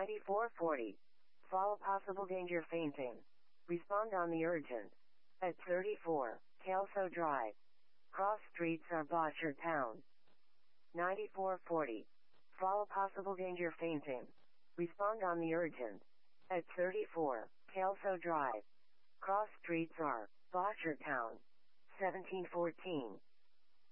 9440. Follow possible danger fainting. Respond on the urgent. At 34, Kelso Drive. Cross streets are Bossard Town. 9440. Follow possible danger fainting. Respond on the urgent. At 34, Kelso Drive. Cross streets are Bossard Town. 1714.